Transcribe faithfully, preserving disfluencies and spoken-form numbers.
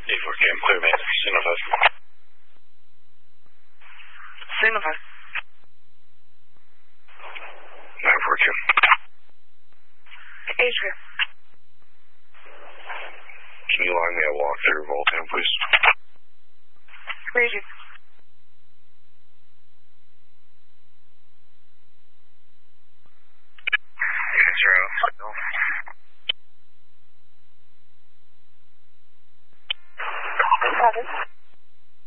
eight four K, I'm clear, man. Signal five. Signal five. nine four Q. H Q. Can you log me a walkthrough of Voltan, please? Region. Zero. Seven.